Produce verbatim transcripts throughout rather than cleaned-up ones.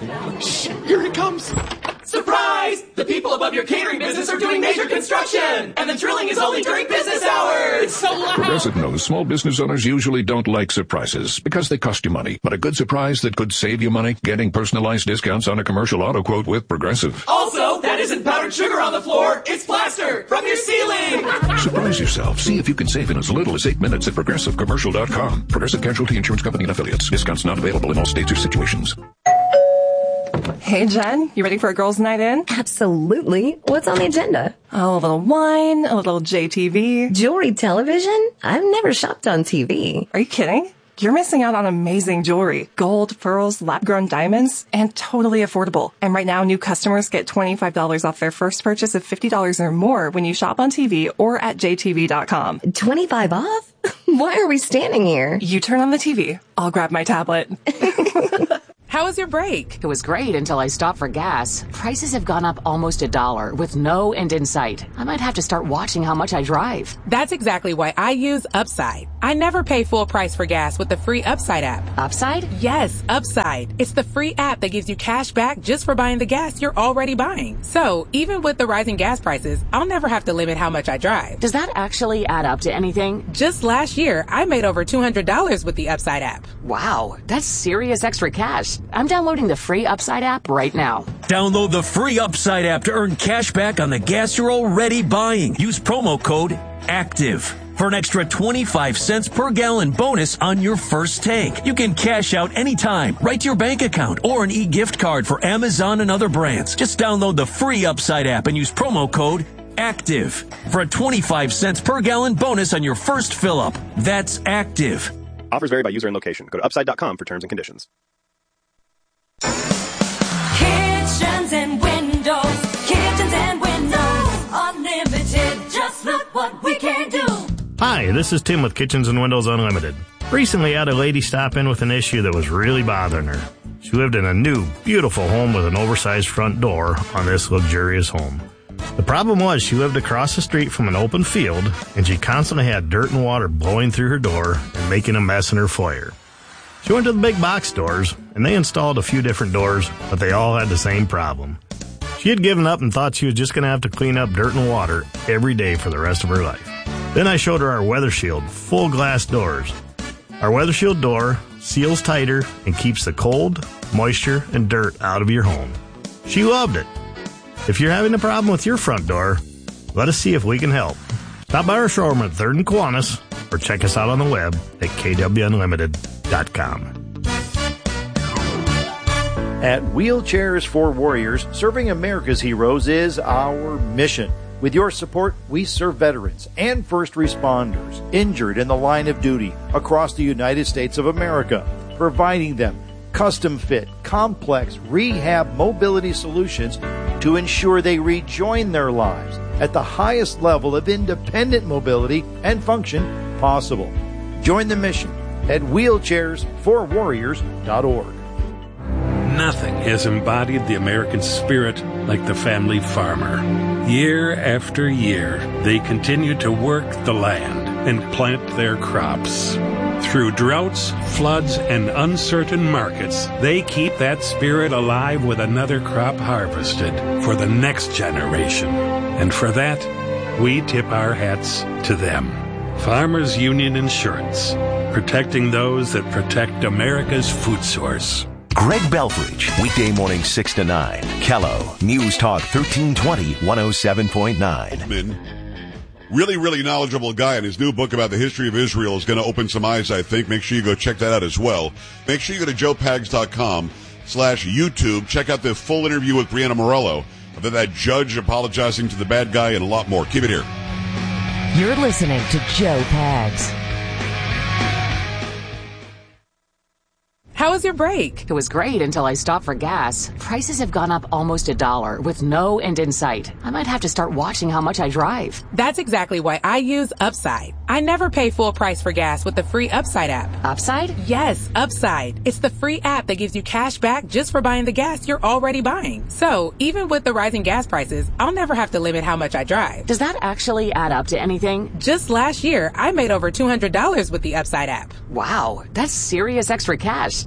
Shit, here it comes. Surprise! The people above your catering business are doing major construction, and the drilling is only during business hours. It's so loud. Progressive knows small business owners usually don't like surprises because they cost you money. But a good surprise that could save you money? Getting personalized discounts on a commercial auto quote with Progressive. Also, that isn't powdered sugar on the floor. It's plaster from your ceiling. Surprise yourself. See if you can save in as little as eight minutes at Progressive Commercial dot com. Progressive Casualty Insurance Company and Affiliates. Discounts not available in all states or situations. Hey, Jen, you ready for a girls' night in? Absolutely. What's on the agenda? Oh, a little wine, a little J T V. Jewelry television? I've never shopped on T V. Are you kidding? You're missing out on amazing jewelry. Gold, pearls, lab-grown diamonds, and totally affordable. And right now, new customers get twenty-five dollars off their first purchase of fifty dollars or more when you shop on T V or at J T V dot com. twenty-five off? Why are we standing here? You turn on the T V. I'll grab my tablet. How was your break? It was great until I stopped for gas. Prices have gone up almost a dollar with no end in sight. I might have to start watching how much I drive. That's exactly why I use Upside. I never pay full price for gas with the free Upside app. Upside? Yes, Upside. It's the free app that gives you cash back just for buying the gas you're already buying. So, even with the rising gas prices, I'll never have to limit how much I drive. Does that actually add up to anything? Just last year, I made over two hundred dollars with the Upside app. Wow, that's serious extra cash. I'm downloading the free Upside app right now. Download the free Upside app to earn cash back on the gas you're already buying. Use promo code ACTIVE for an extra twenty-five cents per gallon bonus on your first tank. You can cash out anytime, right to your bank account, or an e-gift card for Amazon and other brands. Just download the free Upside app and use promo code ACTIVE for a twenty-five cents per gallon bonus on your first fill-up. That's ACTIVE. Offers vary by user and location. Go to upside dot com for terms and conditions. Kitchens and windows, kitchens and windows, unlimited. Just look what we can do. Hi, this is Tim with Kitchens and Windows Unlimited. Recently, I had a lady stop in with an issue that was really bothering her. She lived in a new, beautiful home with an oversized front door on this luxurious home. The problem was she lived across the street from an open field, and she constantly had dirt and water blowing through her door and making a mess in her foyer. She went to the big box stores, and they installed a few different doors, but they all had the same problem. She had given up and thought she was just going to have to clean up dirt and water every day for the rest of her life. Then I showed her our Weather Shield full glass doors. Our Weather Shield door seals tighter and keeps the cold, moisture, and dirt out of your home. She loved it. If you're having a problem with your front door, let us see if we can help. Stop by our showroom at third and Kiwanis, or check us out on the web at k w unlimited dot com. At Wheelchairs for Warriors, serving America's heroes is our mission. With your support, we serve veterans and first responders injured in the line of duty across the United States of America, providing them custom-fit, complex rehab mobility solutions to ensure they rejoin their lives at the highest level of independent mobility and function possible. Join the mission at wheelchairs for warriors dot org. Nothing has embodied the American spirit like the family farmer. Year after year, they continue to work the land and plant their crops. Through droughts, floods, and uncertain markets, they keep that spirit alive with another crop harvested for the next generation. And for that, we tip our hats to them. Farmers Union Insurance, protecting those that protect America's food source. Greg Belfridge, weekday morning six to nine. Kello, News Talk thirteen twenty, one oh seven point nine. Really, really knowledgeable guy, and his new book about the history of Israel is going to open some eyes, I think. Make sure you go check that out as well. Make sure you go to joe pags dot com slash YouTube. Check out the full interview with Brianna Morello about that judge apologizing to the bad guy and a lot more. Keep it here. You're listening to Joe Pags. How was your break? It was great until I stopped for gas. Prices have gone up almost a dollar with no end in sight. I might have to start watching how much I drive. That's exactly why I use Upside. I never pay full price for gas with the free Upside app. Upside? Yes, Upside. It's the free app that gives you cash back just for buying the gas you're already buying. So, even with the rising gas prices, I'll never have to limit how much I drive. Does that actually add up to anything? Just last year, I made over two hundred dollars with the Upside app. Wow, that's serious extra cash.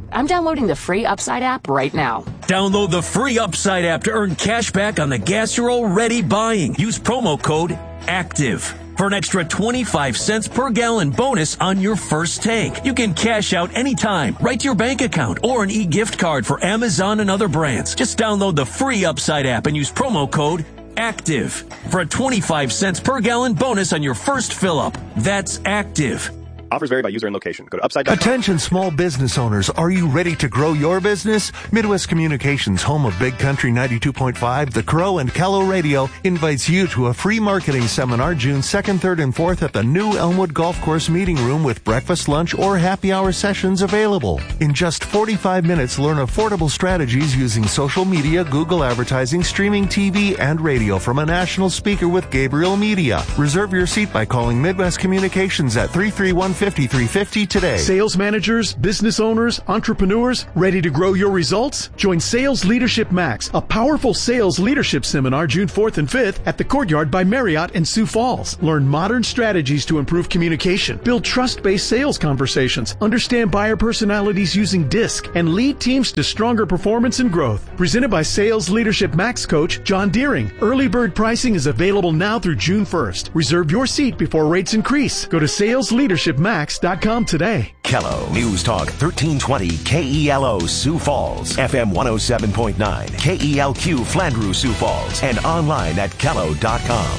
I'm downloading the free Upside app right now. Download the free Upside app to earn cash back on the gas you're already buying. Use promo code ACTIVE for an extra twenty-five cents per gallon bonus on your first tank. You can cash out anytime, right to your bank account, or an e-gift card for Amazon and other brands. Just download the free Upside app and use promo code ACTIVE for a twenty-five cents per gallon bonus on your first fill-up. That's ACTIVE. Offers vary by user and location. Go to upside dot com. Attention small business owners. Are you ready to grow your business? Midwest Communications, home of Big Country ninety-two point five, The Crow, and Callow Radio, invites you to a free marketing seminar June second, third, and fourth at the new Elmwood Golf Course Meeting Room with breakfast, lunch, or happy hour sessions available. In just forty-five minutes, learn affordable strategies using social media, Google advertising, streaming T V, and radio from a national speaker with Gabriel Media. Reserve your seat by calling Midwest Communications at three three one, five three five zero today. Sales managers, business owners, entrepreneurs, ready to grow your results? Join Sales Leadership Max, a powerful sales leadership seminar June fourth and fifth at the Courtyard by Marriott in Sioux Falls. Learn modern strategies to improve communication, build trust-based sales conversations, understand buyer personalities using DISC, and lead teams to stronger performance and growth. Presented by Sales Leadership Max coach John Deering. Early bird pricing is available now through June first. Reserve your seat before rates increase. Go to sales leadership max dot com today. Kello News Talk thirteen twenty K E L O Sioux Falls, F M one oh seven point nine, K E L Q Flandreau Sioux Falls, and online at kello dot com.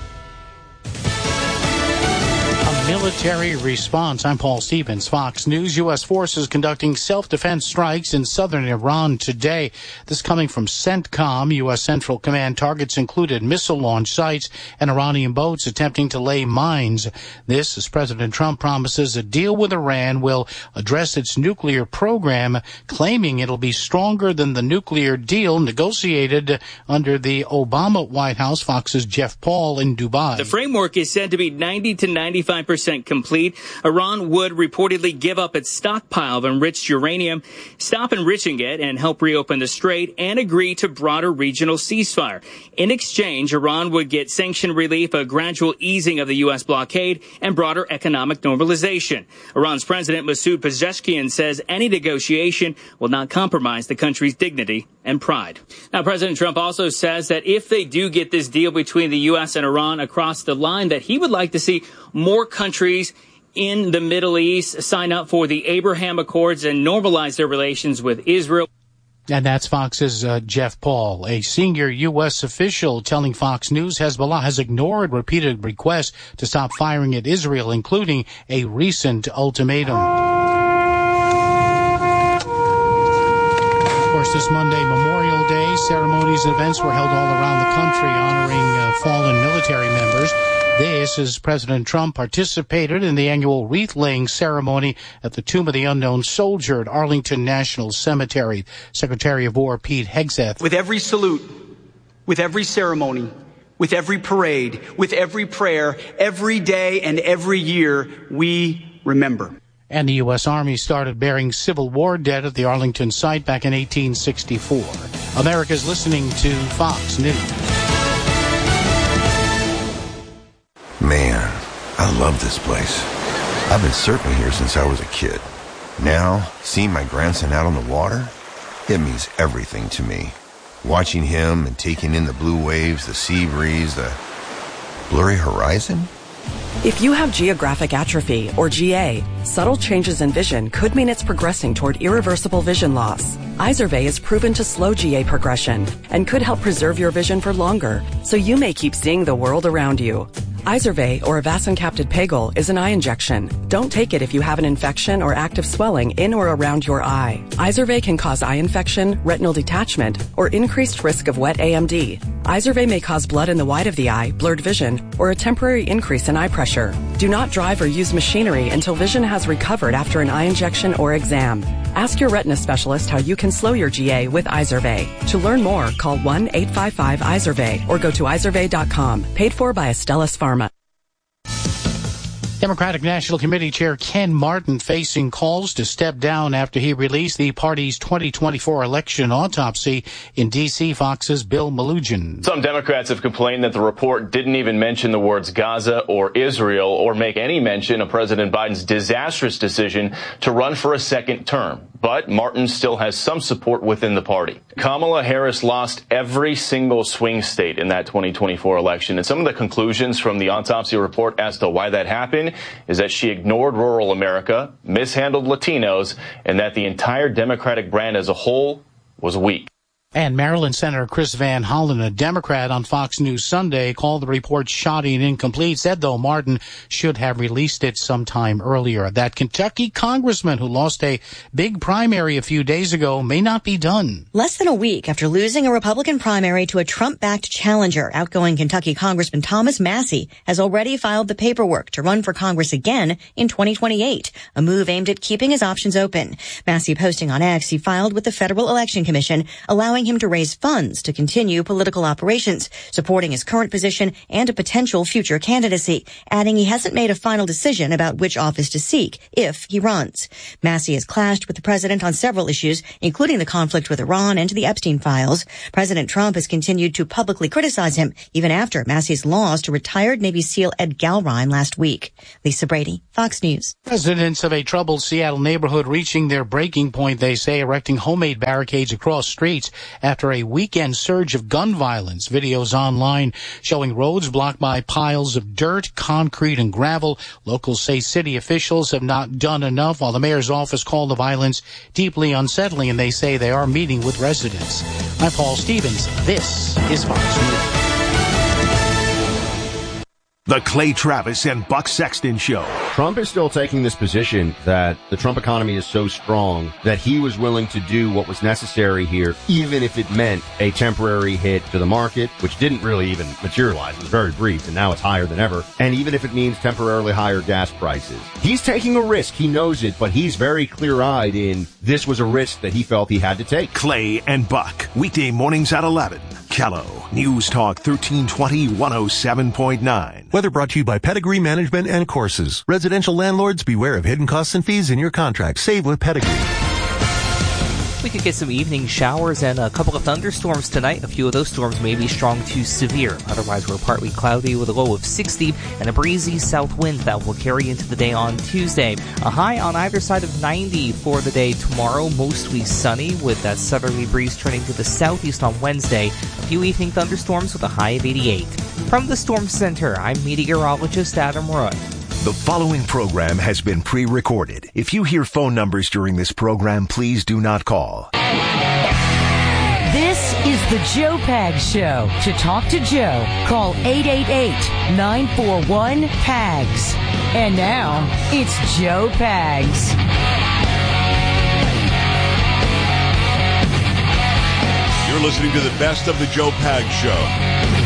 Military response. I'm Paul Stevens, Fox News. U S forces conducting self-defense strikes in southern Iran today. This coming from CENTCOM. U S Central Command targets included missile launch sites and Iranian boats attempting to lay mines. This as President Trump promises a deal with Iran will address its nuclear program, claiming it'll be stronger than the nuclear deal negotiated under the Obama White House. Fox's Jeff Paul in Dubai. The framework is said to be ninety to ninety-five percent complete. Iran would reportedly give up its stockpile of enriched uranium, stop enriching it, and help reopen the strait, and agree to broader regional ceasefire. In exchange, Iran would get sanction relief, a gradual easing of the U S blockade, and broader economic normalization. Iran's President Masoud Pezeshkian says any negotiation will not compromise the country's dignity and pride. Now, President Trump also says that if they do get this deal between the U S and Iran across the line, that he would like to see more countries in the Middle East sign up for the Abraham Accords and normalize their relations with Israel. And that's Fox's uh, Jeff Paul, a senior U S official telling Fox News Hezbollah has ignored repeated requests to stop firing at Israel, including a recent ultimatum. Of course, this Monday, Memorial Day, ceremonies and events were held all around the country honoring uh, fallen military members. This as President Trump participated in the annual wreath-laying ceremony at the Tomb of the Unknown Soldier at Arlington National Cemetery. Secretary of War Pete Hegseth. With every salute, with every ceremony, with every parade, with every prayer, every day and every year, we remember. And the U S. Army started bearing Civil War dead at the Arlington site back in eighteen sixty-four. America's listening to Fox News. Man, I love this place. I've been surfing here since I was a kid. Now, seeing my grandson out on the water, it means everything to me. Watching him and taking in the blue waves, the sea breeze, the blurry horizon. If you have geographic atrophy, or G A, subtle changes in vision could mean it's progressing toward irreversible vision loss. Izervay is proven to slow G A progression and could help preserve your vision for longer, so you may keep seeing the world around you. Izervay, or avacincaptad pegol, is an eye injection. Don't take it if you have an infection or active swelling in or around your eye. Izervay can cause eye infection, retinal detachment, or increased risk of wet A M D. Izervay may cause blood in the white of the eye, blurred vision, or a temporary increase in eye pressure. Do not drive or use machinery until vision has recovered after an eye injection or exam. Ask your retina specialist how you can slow your G A with Izervay. To learn more, call one eight five five Izervay or go to izervay dot com. Paid for by Astellas Pharma. Democratic National Committee Chair Ken Martin facing calls to step down after he released the party's twenty twenty-four election autopsy. In D C, Fox's Bill Malugin. Some Democrats have complained that the report didn't even mention the words Gaza or Israel or make any mention of President Biden's disastrous decision to run for a second term. but Martin still has some support within the party. Kamala Harris lost every single swing state in that twenty twenty-four election, and some of the conclusions from the autopsy report as to why that happened is that she ignored rural America, mishandled Latinos, and that the entire Democratic brand as a whole was weak. And Maryland Senator Chris Van Hollen, a Democrat, on Fox News Sunday, called the report shoddy and incomplete, said, though, Martin should have released it sometime earlier. That Kentucky congressman who lost a big primary a few days ago may not be done. Less than a week after losing a Republican primary to a Trump-backed challenger, outgoing Kentucky Congressman Thomas Massie has already filed the paperwork to run for Congress again in twenty twenty-eight, a move aimed at keeping his options open. Massie posting on X, he filed with the Federal Election Commission, allowing him to raise funds to continue political operations, supporting his current position and a potential future candidacy, adding he hasn't made a final decision about which office to seek if he runs. Massie has clashed with the president on several issues, including the conflict with Iran and the Epstein files. President Trump has continued to publicly criticize him, even after Massie's loss to retired Navy SEAL Ed Galrine last week. Lisa Brady, Fox News. Residents of a troubled Seattle neighborhood reaching their breaking point, they say, erecting homemade barricades across streets after a weekend surge of gun violence. Videos online showing roads blocked by piles of dirt, concrete, and gravel. Locals say city officials have not done enough, while the mayor's office called the violence deeply unsettling, and they say they are meeting with residents. I'm Paul Stevens. This is Fox News. The Clay Travis and Buck Sexton Show. Trump is still taking this position that the Trump economy is so strong that he was willing to do what was necessary here, even if it meant a temporary hit to the market, which didn't really even materialize. It was very brief, and now it's higher than ever. And even if it means temporarily higher gas prices. He's taking a risk. He knows it, but he's very clear-eyed in this was a risk that he felt he had to take. Clay and Buck, weekday mornings at eleven. Kello, News Talk thirteen twenty, one oh seven point nine. Weather brought to you by Pedigree Management and Courses. Residential landlords, beware of hidden costs and fees in your contract. Save with Pedigree. We could get some evening showers and a couple of thunderstorms tonight. A few of those storms may be strong to severe. Otherwise, we're partly cloudy with a low of sixty and a breezy south wind that will carry into the day on Tuesday. A high on either side of ninety for the day tomorrow. Mostly sunny with that southerly breeze turning to the southeast on Wednesday. A few evening thunderstorms with a high of eighty-eight. From the Storm Center, I'm meteorologist Adam Roy. The following program has been pre-recorded. If you hear phone numbers during this program, please do not call. This is the Joe Pags Show. To talk to Joe, call eight eight eight, nine four one, P A G S. And now, it's Joe Pags. You're listening to the best of the Joe Pags Show.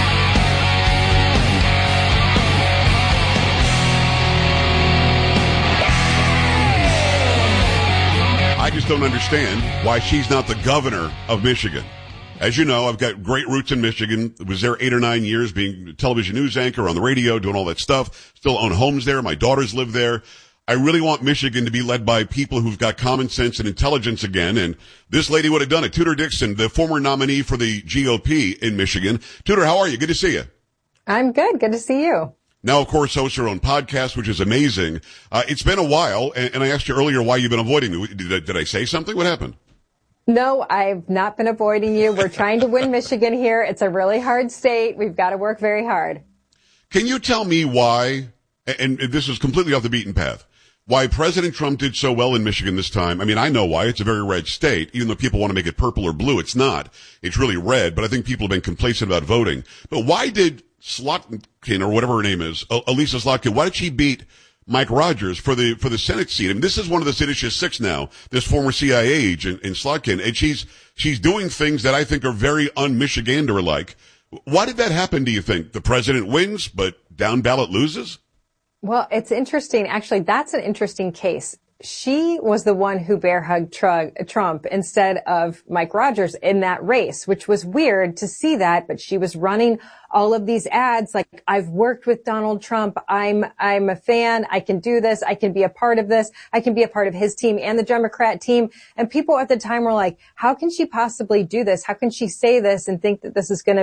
I just don't understand why she's not the governor of Michigan. As you know, I've got great roots in Michigan. Was there eight or nine years being a television news anchor on the radio, doing all that stuff. Still own homes there. My daughters live there. I really want Michigan to be led by people who've got common sense and intelligence again. And this lady would have done it. Tudor Dixon, the former nominee for the G O P in Michigan. Tudor, how are you? Good to see you. I'm good. Good to see you. Now, of course, hosts her own podcast, which is amazing. Uh, it's been a while, and, and I asked you earlier why you've been avoiding me. Did I, did I say something? What happened? No, I've not been avoiding you. We're trying to win Michigan here. It's a really hard state. We've got to work very hard. Can you tell me why, and this is completely off the beaten path, why President Trump did so well in Michigan this time? I mean, I know why. It's a very red state. Even though people want to make it purple or blue, it's not. It's really red, but I think people have been complacent about voting. But why did Slotkin, or whatever her name is, Elisa Slotkin, why did she beat Mike Rogers for the for the Senate seat? I mean, this is one of the seditious six now, this former C I A agent in Slotkin, and she's she's doing things that I think are very un-Michigander-like. Why did that happen, do you think? The president wins, but down ballot loses? Well, it's interesting. Actually, that's an interesting case. She was the one who bear hugged Trump instead of Mike Rogers in that race, which was weird to see that. But she was running all of these ads like, I've worked with Donald Trump. I'm, I'm a fan. I can do this. I can be a part of this. I can be a part of his team and the Democrat team. And people at the time were like, how can she possibly do this? How can she say this and think that this is going to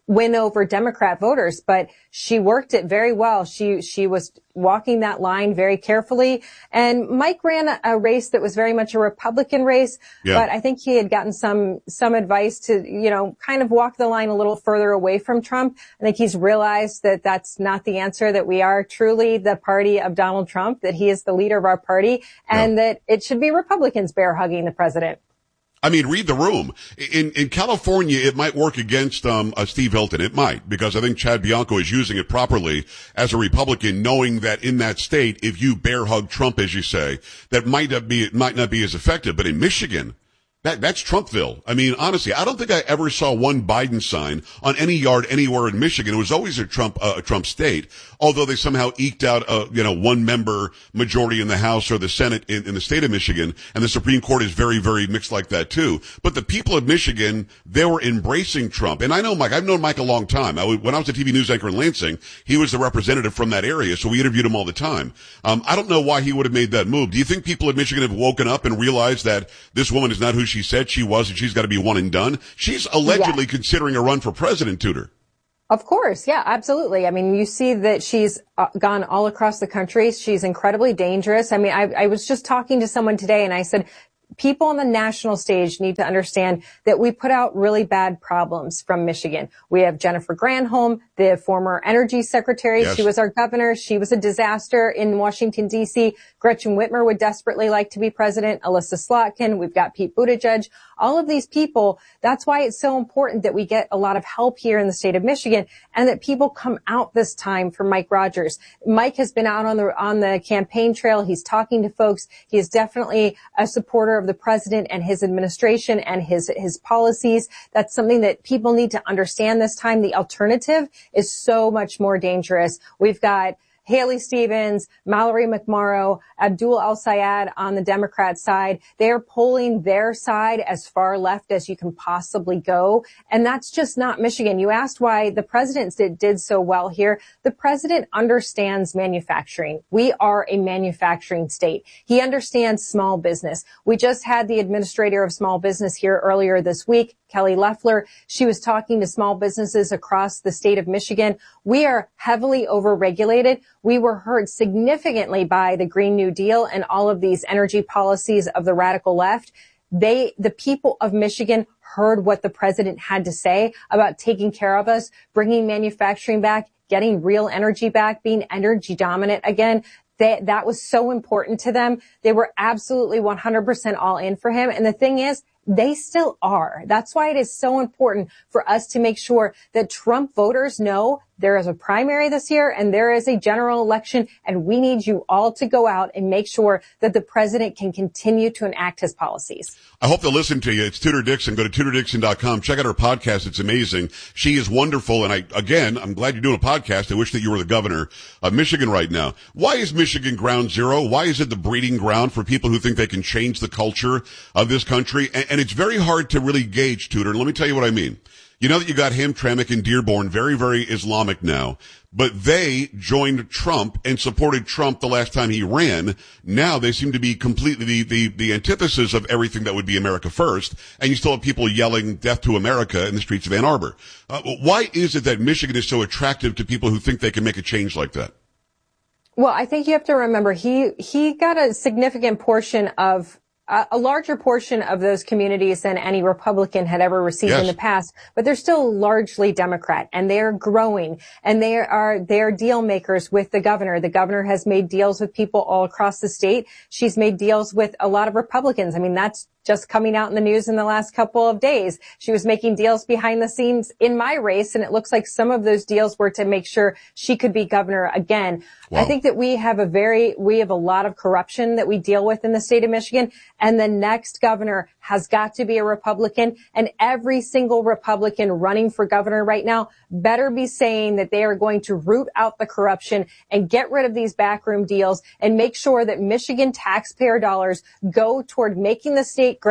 win over Democrat voters, but she worked it very well. She, she was walking that line very carefully. And Mike ran a, a race that was very much a Republican race, yeah. but I think he had gotten some, some advice to, you know, kind of walk the line a little further away from Trump. I think he's realized that that's not the answer, that we are truly the party of Donald Trump, that he is the leader of our party, and yeah. that it should be Republicans bear hugging the president. I mean, read the room. In in California, it might work against um uh, Steve Hilton. It might, because I think Chad Bianco is using it properly as a Republican, knowing that in that state, if you bear hug Trump, as you say, that might not be, it might not be as effective. But in Michigan, That, that's Trumpville. I mean, honestly, I don't think I ever saw one Biden sign on any yard anywhere in Michigan. It was always a Trump, uh, a Trump state, although they somehow eked out a, you know, one member majority in the House or the Senate in, in the state of Michigan. And the Supreme Court is very, very mixed like that too. But the people of Michigan, they were embracing Trump. And I know Mike, I've known Mike a long time. I, when I was a T V news anchor in Lansing, he was the representative from that area. So we interviewed him all the time. Um, I don't know why he would have made that move. Do you think people in Michigan have woken up and realized that this woman is not who she said she was, and she's got to be one and done? She's allegedly yeah. considering a run for president, Tudor. Of course. Yeah, absolutely. I mean, you see that she's uh, gone all across the country. She's incredibly dangerous. I mean, I, I was just talking to someone today and I said, people on the national stage need to understand that we put out really bad problems from Michigan. We have Jennifer Granholm, the former energy secretary. Yes. She was our governor. She was a disaster in Washington, D C. Gretchen Whitmer would desperately like to be president. Alyssa Slotkin. We've got Pete Buttigieg. All of these people, that's why it's so important that we get a lot of help here in the state of Michigan and that people come out this time for Mike Rogers. Mike has been out on the, on the campaign trail. He's talking to folks. He is definitely a supporter of the president and his administration and his, his policies. That's something that people need to understand this time. The alternative is so much more dangerous. We've got Haley Stevens, Mallory McMorrow, Abdul El-Sayed on the Democrat side. They're polling their side as far left as you can possibly go. And that's just not Michigan. You asked why the president did, did so well here. The president understands manufacturing. We are a manufacturing state. He understands small business. We just had the administrator of small business here earlier this week, Kelly Loeffler. She was talking to small businesses across the state of Michigan. We are heavily overregulated. We were hurt significantly by the Green New Deal and all of these energy policies of the radical left. They, the people of Michigan heard what the president had to say about taking care of us, bringing manufacturing back, getting real energy back, being energy dominant again. They, that was so important to them. They were absolutely one hundred percent all in for him. And the thing is, they still are. That's why it is so important for us to make sure that Trump voters know there is a primary this year and there is a general election, and we need you all to go out and make sure that the president can continue to enact his policies. I hope they'll listen to you. It's Tudor Dixon. Go to tudor dixon dot com. Check out her podcast. It's amazing. She is wonderful. And I, again, I'm glad you're doing a podcast. I wish that you were the governor of Michigan right now. Why is Michigan ground zero? Why is it the breeding ground for people who think they can change the culture of this country? And, and it's very hard to really gauge, Tudor. Let me tell you what I mean. You know that you got Hamtramck and Dearborn, very, very Islamic now, but they joined Trump and supported Trump the last time he ran. Now they seem to be completely the, the, the antithesis of everything that would be America first, and you still have people yelling death to America in the streets of Ann Arbor. Uh, why is it that Michigan is so attractive to people who think they can make a change like that? Well, I think you have to remember he, he got a significant portion of a larger portion of those communities than any Republican had ever received yes. in the past, but they're still largely Democrat, and they're growing, and they are, they're deal makers with the governor. The governor has made deals with people all across the state. She's made deals with a lot of Republicans. I mean, that's just coming out in the news in the last couple of days. She was making deals behind the scenes in my race, and it looks like some of those deals were to make sure she could be governor again. Wow. I think that we have a very, we have a lot of corruption that we deal with in the state of Michigan, and the next governor has got to be a Republican, and every single Republican running for governor right now better be saying that they are going to root out the corruption and get rid of these backroom deals and make sure that Michigan taxpayer dollars go toward making the state great,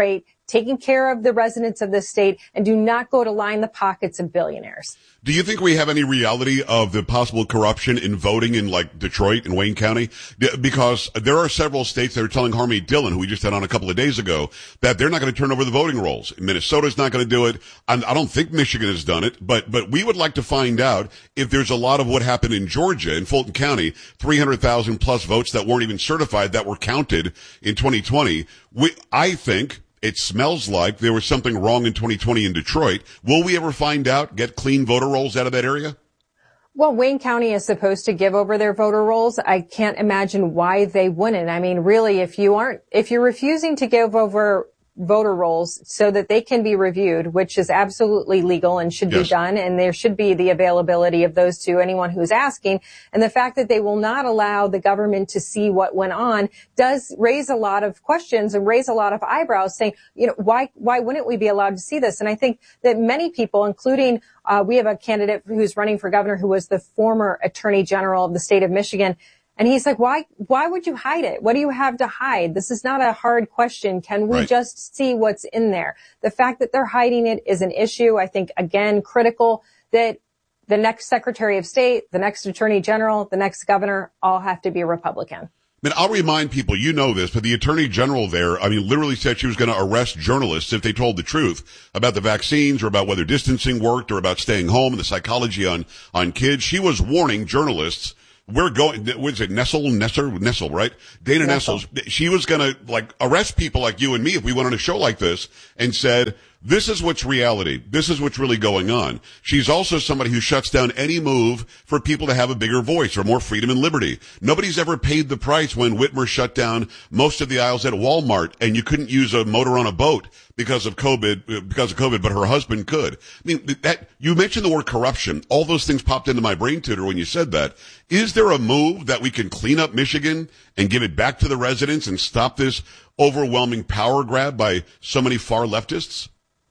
taking care of the residents of this state, and do not go to line the pockets of billionaires. Do you think we have any reality of the possible corruption in voting in like Detroit and Wayne County? Because there are several states that are telling Harmeet Dillon, who we just had on a couple of days ago, that they're not going to turn over the voting rolls. Minnesota's not going to do it. I don't think Michigan has done it, but, but we would like to find out if there's a lot of what happened in Georgia, in Fulton County, three hundred thousand plus votes that weren't even certified that were counted in twenty twenty. We, I think it smells like there was something wrong in twenty twenty in Detroit. Will we ever find out, get clean voter rolls out of that area? Well, Wayne County is supposed to give over their voter rolls. I can't imagine why they wouldn't. I mean, really, if you aren't, if you're refusing to give over voter rolls so that they can be reviewed, which is absolutely legal and should yes. be done, and there should be the availability of those to anyone who's asking. And the fact that they will not allow the government to see what went on does raise a lot of questions and raise a lot of eyebrows, saying, you know, why why wouldn't we be allowed to see this? And I think that many people, including uh we have a candidate who's running for governor who was the former attorney general of the state of Michigan. And he's like, why, why would you hide it? What do you have to hide? This is not a hard question. Can we right. just see what's in there? The fact that they're hiding it is an issue. I think, again, critical that the next Secretary of State, the next Attorney General, the next governor all have to be Republican. I mean, I'll remind people, you know this, but the Attorney General there, I mean, literally said she was going to arrest journalists if they told the truth about the vaccines or about whether distancing worked or about staying home and the psychology on, on kids. She was warning journalists. We're going, what is it, Nessel, Nesser, Nessel, right? Dana Nessel. She was gonna, like, arrest people like you and me if we went on a show like this and said, this is what's reality. This is what's really going on. She's also somebody who shuts down any move for people to have a bigger voice or more freedom and liberty. Nobody's ever paid the price when Whitmer shut down most of the aisles at Walmart and you couldn't use a motor on a boat because of COVID, because of COVID, but her husband could. I mean, that, you mentioned the word corruption. All those things popped into my brain tutor when you said that. Is there a move that we can clean up Michigan and give it back to the residents and stop this overwhelming power grab by so many far leftists?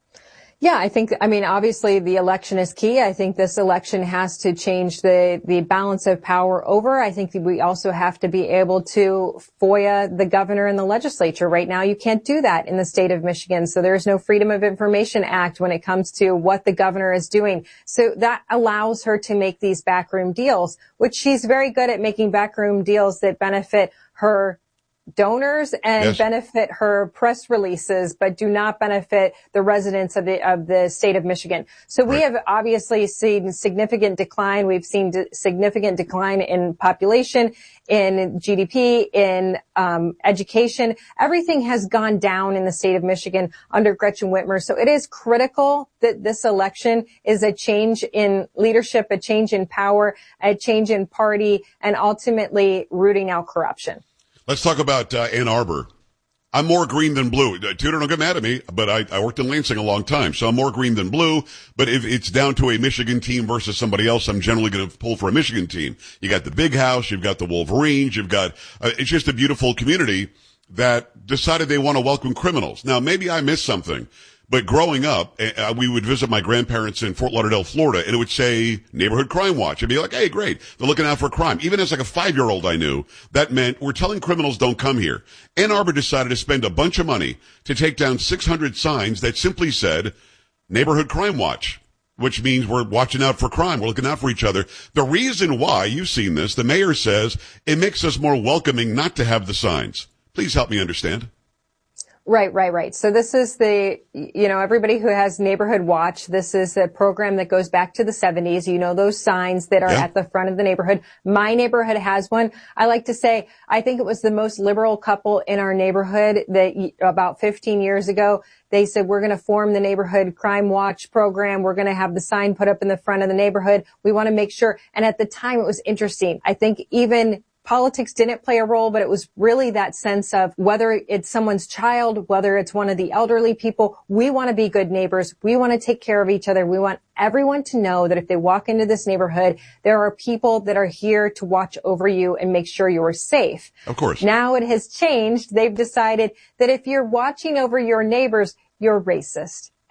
Yeah, I think, I mean, obviously the election is key. I think this election has to change the, the balance of power over. I think that we also have to be able to FOIA the governor and the legislature. Right now, you can't do that in the state of Michigan. So there is no Freedom of Information Act when it comes to what the governor is doing. So that allows her to make these backroom deals, which she's very good at making backroom deals that benefit her donors and yes. benefit her press releases, but do not benefit the residents of the of the state of Michigan. So we right. have obviously seen significant decline. We've seen de- significant decline in population, in G D P, in um education. Everything has gone down in the state of Michigan under Gretchen Whitmer. So it is critical that this election is a change in leadership, a change in power, a change in party, and ultimately rooting out corruption. Let's talk about uh, Ann Arbor. I'm more green than blue. Tudor, don't get mad at me, but I, I worked in Lansing a long time, so I'm more green than blue. But if it's down to a Michigan team versus somebody else, I'm generally going to pull for a Michigan team. You got the Big House, you've got the Wolverines, you've got, uh, it's just a beautiful community that decided they want to welcome criminals. Now, maybe I missed something. But growing up, uh, we would visit my grandparents in Fort Lauderdale, Florida, and it would say Neighborhood Crime Watch. I'd be like, hey, great. They're looking out for crime. Even as like a five-year-old I knew, that meant we're telling criminals don't come here. Ann Arbor decided to spend a bunch of money to take down six hundred signs that simply said Neighborhood Crime Watch, which means we're watching out for crime. We're looking out for each other. The reason why, you've seen this, the mayor says it makes us more welcoming not to have the signs. Please help me understand. Right, right, right. So this is the, you know, everybody who has Neighborhood Watch, this is a program that goes back to the seventies. You know, those signs that are yeah. at the front of the neighborhood. My neighborhood has one. I like to say, I think it was the most liberal couple in our neighborhood that about fifteen years ago, they said, we're going to form the Neighborhood Crime Watch program. We're going to have the sign put up in the front of the neighborhood. We want to make sure. And at the time, it was interesting. I think even politics didn't play a role, but it was really that sense of whether it's someone's child, whether it's one of the elderly people, we want to be good neighbors. We want to take care of each other. We want everyone to know that if they walk into this neighborhood, there are people that are here to watch over you and make sure you're safe. Of course. Now it has changed. They've decided that if you're watching over your neighbors, you're racist.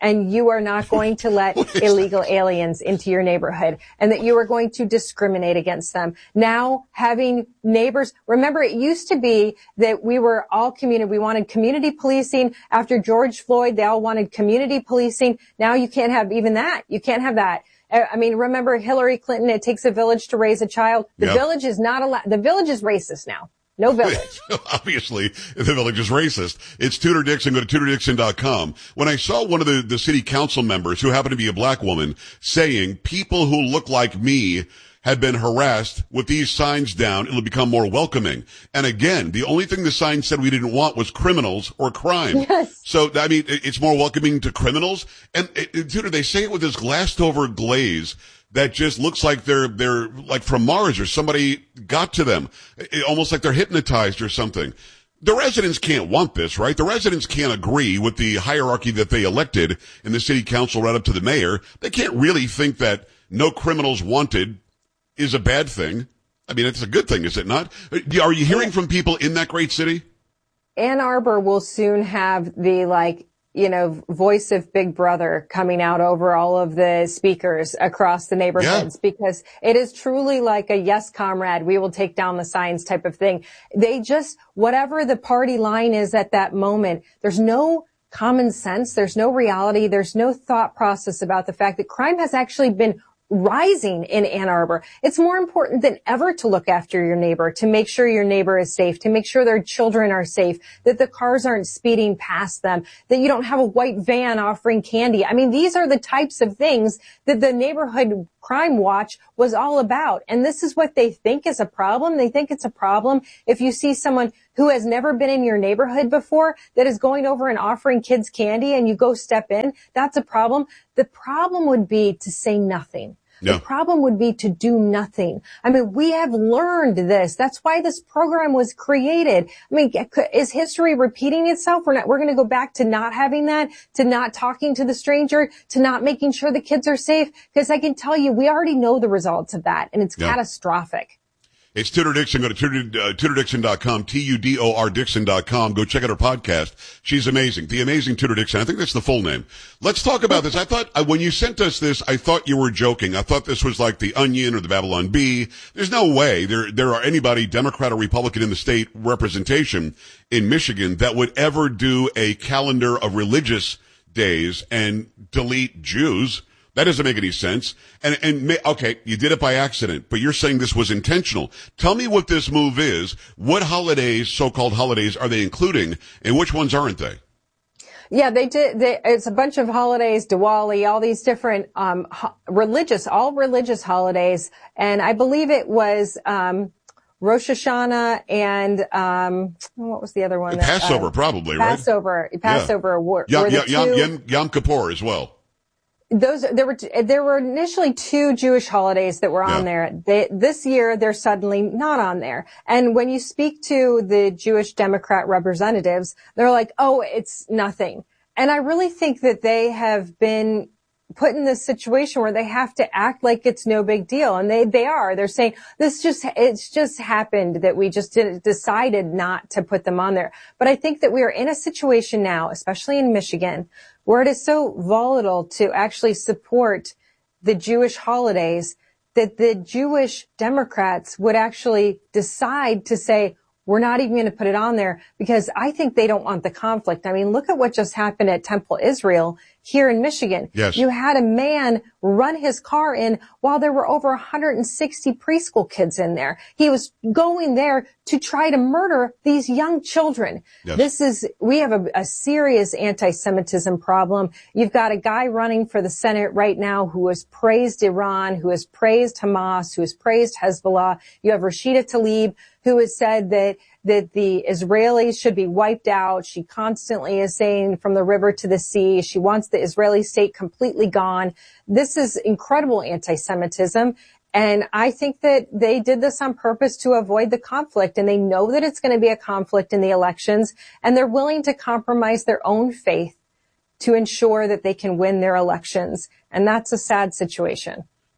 and you are not going to let illegal aliens into your neighborhood, and that you are going to discriminate against them. Now, having neighbors, remember, it used to be that we were all community, we wanted community policing. After George Floyd, they all wanted community policing. Now you can't have even that. You can't have that. I mean, remember Hillary Clinton, it takes a village to raise a child. The Yep. village is not allowed, the village is racist now. No village. Obviously, the village is racist. It's Tudor Dixon. Go to tudor dixon dot com. When I saw one of the, the city council members, who happened to be a black woman, saying people who look like me had been harassed, with these signs down, it'll become more welcoming. And again, the only thing the sign said we didn't want was criminals or crime. Yes. So, I mean, it- it's more welcoming to criminals. And, it, it- Tudor, they say it with this glassed over glaze that just looks like they're, they're like from Mars, or somebody got to them. It, almost like they're hypnotized or something. The residents can't want this, right? The residents can't agree with the hierarchy that they elected in the city council right up to the mayor. They can't really think that no criminals wanted is a bad thing. I mean, it's a good thing, is it not? Are you hearing from people in that great city? Ann Arbor will soon have the, like, you know, voice of Big Brother coming out over all of the speakers across the neighborhoods, yeah. because it is truly like a yes, comrade, we will take down the signs type of thing. They just, whatever the party line is at that moment, there's no common sense, there's no reality, there's no thought process about the fact that crime has actually been rising in Ann Arbor. It's more important than ever to look after your neighbor, to make sure your neighbor is safe, to make sure their children are safe, that the cars aren't speeding past them, that you don't have a white van offering candy. I mean, these are the types of things that the neighborhood crime watch was all about. And this is what they think is a problem. They think it's a problem if you see someone who has never been in your neighborhood before that is going over and offering kids candy and you go step in. That's a problem. The problem would be to say nothing. Yeah. The problem would be to do nothing. I mean, we have learned this. That's why this program was created. I mean, is history repeating itself? We're not, we're going to go back to not having that, to not talking to the stranger, to not making sure the kids are safe. Because I can tell you, we already know the results of that, and it's Yeah. catastrophic. It's Tudor Dixon. Go to tudor, uh, tudor dixon dot com, T U D O R Dixon dot com. Go check out her podcast. She's amazing. The Amazing Tudor Dixon. I think that's the full name. Let's talk about this. I thought, uh, when you sent us this, I thought you were joking. I thought this was like the Onion or the Babylon Bee. There's no way there, there are anybody, Democrat or Republican in the state representation in Michigan, that would ever do a calendar of religious days and delete Jews. That doesn't make any sense. And, and, okay, you did it by accident, but you're saying this was intentional. Tell me what this move is. What holidays, so-called holidays, are they including, and which ones aren't they? Yeah, they did. They, it's a bunch of holidays, Diwali, all these different, um, ho- religious, all religious holidays. And I believe it was, um, Rosh Hashanah and, um, what was the other one? That, Passover, uh, probably, right? Passover, Passover yeah. were, Yom, were the Yom, two. Yom, Yom Kippur as well. Those, there were, there were initially two Jewish holidays that were on Yeah. there. They, this year, they're suddenly not on there. And when you speak to the Jewish Democrat representatives, they're like, oh, it's nothing. And I really think that they have been put in this situation where they have to act like it's no big deal. And they, they are. They're saying, this just, it's just happened that we just did, decided not to put them on there. But I think that we are in a situation now, especially in Michigan, where it is so volatile to actually support the Jewish holidays that the Jewish Democrats would actually decide to say, we're not even going to put it on there, because I think they don't want the conflict. I mean, look at what just happened at Temple Israel here in Michigan. Yes. You had a man run his car in while there were over one hundred sixty preschool kids in there. He was going there to try to murder these young children. Yes. This is, we have a, a serious anti-Semitism problem. You've got a guy running for the Senate right now who has praised Iran, who has praised Hamas, who has praised Hezbollah. You have Rashida Tlaib, who has said that that the Israelis should be wiped out. She constantly is saying from the river to the sea. She wants the Israeli state completely gone. This is incredible anti-Semitism. And I think that they did this on purpose to avoid the conflict. And they know that it's going to be a conflict in the elections. And they're willing to compromise their own faith to ensure that they can win their elections. And that's a sad situation.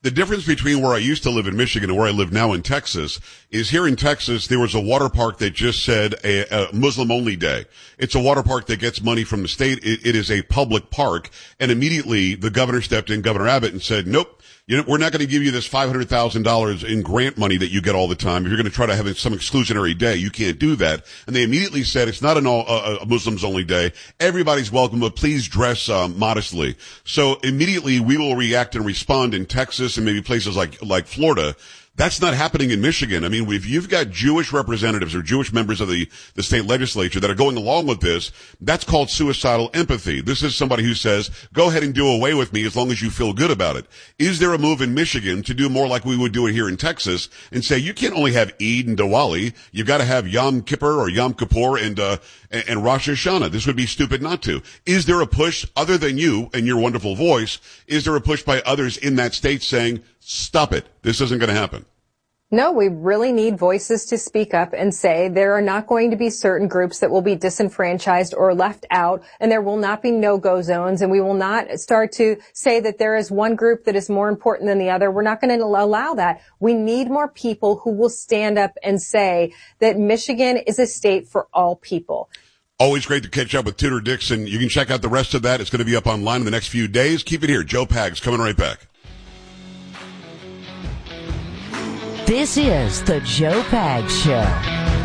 The difference between where I used to live in Michigan and where I live now in Texas is here in Texas, there was a water park that just said a, a Muslim-only day. It's a water park that gets money from the state. It, it is a public park. And immediately the governor stepped in, Governor Abbott, and said, nope, you know, we're not going to give you this five hundred thousand dollars in grant money that you get all the time. If you're going to try to have some exclusionary day, you can't do that. And they immediately said it's not an all, uh, a Muslims-only day. Everybody's welcome, but please dress uh, modestly. So immediately we will react and respond in Texas and maybe places like like Florida. That's not happening in Michigan. I mean, if you've got Jewish representatives or Jewish members of the, the state legislature that are going along with this, that's called suicidal empathy. This is somebody who says, go ahead and do away with me as long as you feel good about it. Is there a move in Michigan to do more like we would do it here in Texas and say, you can't only have Eid and Diwali, you've got to have Yom Kippur or Yom Kippur and, uh, and, and Rosh Hashanah. This would be stupid not to. Is there a push, other than you and your wonderful voice, is there a push by others in that state saying, stop it, this isn't going to happen? No, we really need voices to speak up and say there are not going to be certain groups that will be disenfranchised or left out, and there will not be no-go zones, and we will not start to say that there is one group that is more important than the other. We're not going to allow that. We need more people who will stand up and say that Michigan is a state for all people. Always great to catch up with Tudor Dixon. You can check out the rest of that. It's going to be up online in the next few days. Keep it here. Joe Pags coming right back. This is the Joe Pags Show.